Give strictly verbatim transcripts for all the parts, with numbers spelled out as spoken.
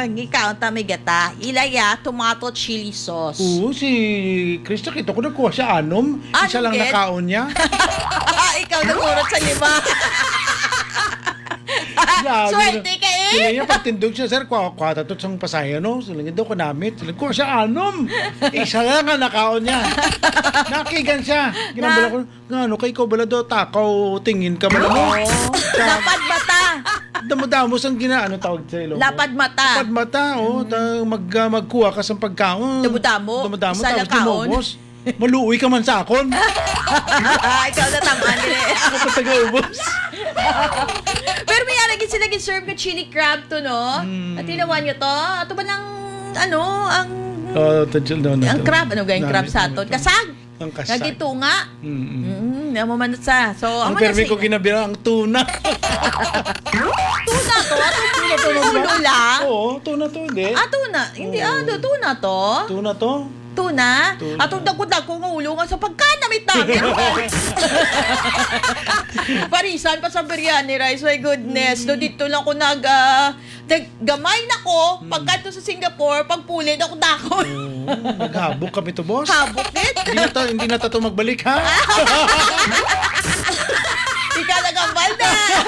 ikaw tamigata. Ilaya, tomato chili sauce. Oo, si Krista, kita ko nagkuha siya anom. Anom, Isa lang Ged? nakaon niya. Ikaw nagurot sa lima. Swerte ka eh. Sila niya, pagtindog siya, sir, kuha, kuha tatot sang pasaya, no? Sila niya daw kanamit. Sila, kuha siya anom. Isa lang nga nakaon niya. Nakigan siya. Ginambala ko, nga ano, kay ko bala daw, takaw, tingin ka bala mo. Lapad mata. Damo-damo sang gina, ano tawag sa ilo? Lapad mata. Lapad mata, oh. Ta, mag, uh, magkuha ka sa pagkaon. Damo-damo. Damo-damo, Isa lang tapos lumubos. Maluoy ka man sa akon. Ikaw na tamaan nila eh. Ako pa taga-ubos. Pero may alagin sila serve ka chili crab to, no? Mm. At tinawan nyo to? Ato ba ng, ano, ang... Oh, tajil daw na ang to. crab, ano gayong crab sa aton? Kasag. Ang kasag. Nagito nga. Mm-mm. Mm, namumanot sa. So, Ang amo na permi si- ko kinabira ang tuna. Tuna to? Tuna to? Ulo lang? Oo, tuna to, hindi. Ah, tuna. Hindi, Oo. ah, do- tuna to? Tuna to. Tuna? Tuna. Atong dagod-dagod ng ulo nga sa pagkanamit namin. Parisan pa sa biryani rice. My goodness. Do dito lang ko nag... ah, nag- gamay na ko. Pagka to sa Singapore, pagpulid ako dakon. Oo, naghabok kami to, boss. Habok it. Hindi na to, hindi na to magbalik, ha? Ikaw nagambal na.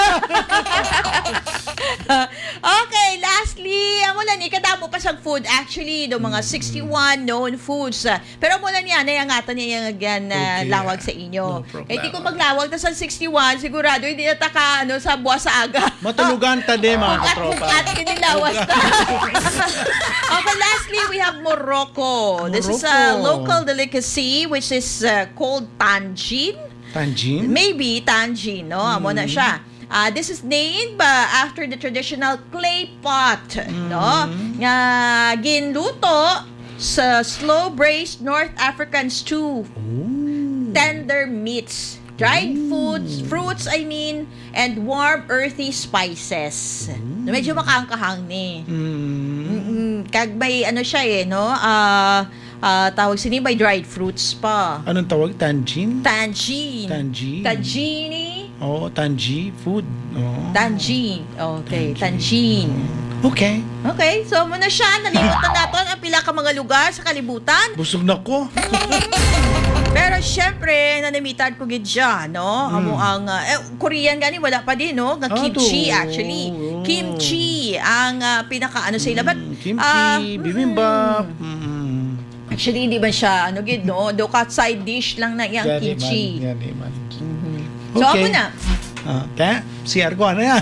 Okay, lastly, amo lang, ikadamo pa sa food. Actually, do mga sixty-one known foods. Pero mo lang yan, nayangatan niya yung again na Okay. lawag sa inyo. No problem. Eh, di ko maglawag na sa sixty-one, sigurado hindi na taka ano, sa buwas sa aga. Matulugan ta de, mga katropa. At kinilawas na. Okay, lastly, we have Morocco. This is a Morocco. local delicacy which is uh, called tangine. Tangine? Maybe tangine, no? Amo na siya. Uh, this is named uh, after the traditional clay pot, no? Nga ginluto sa slow braised North African stew. Ooh. Tender meats, dried foods, fruits I mean, and warm earthy spices. Medyo makangkahang ni. Mm. Mm, kag may ano siya eh, no? Ah, ah, tawag sini may dried fruits pa. Anong tawag? Tangine? Tangine. Tangine. Tangine. Oo, tangi food. Oo. Tangine. Okay, tangine. Okay. Okay, so muna siya. Nalimot na natin ang pila ka mga lugar sa kalibutan. Busog na ko. Pero syempre, nanimitan ko gid siya, no? Amo ang, uh, eh, Korean gani, wala pa din, no? Nga Ah, kimchi, to. actually. Oh. Kimchi, ang uh, pinaka, ano sa ila. But, Mm, kimchi, ah, bibimbap. mm, Mm. actually, hindi ba siya, ano gid, no? Do ka side dish lang na yung Yan, kimchi. Yan, yan, yan. So, ako Okay. na. Ah, kaya, C R ko, ano yan?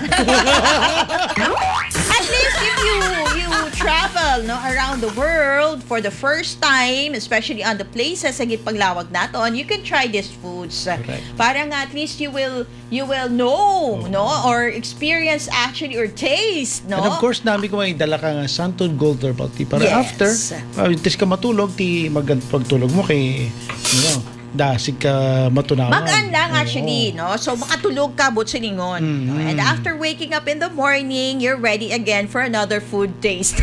At least if you you travel no around the world for the first time, especially on the places sa paglawag naton, you can try these foods. Correct. Para nga at least you will you will know, no, or experience actually or taste, no. And of course, namin ko may dala ka nga Santon Gold Herbal Tea. Para Yes. after, uh, tis ka matulog, ti magand pagtulog mo kay, you know, dasig ka matunawan. Magaan lang Oo. actually, no? So, makatulog ka but siningon. No? Mhm. And after waking up in the morning, you're ready again for another food taste.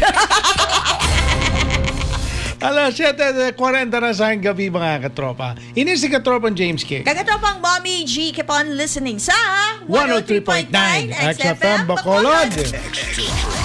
Alas, siyete kwarenta na sa gabi, mga katropa. Ini si katropang James K. Kagatopang Mommy G, keep on listening sa one oh three point nine X F M Bacolod. Extra.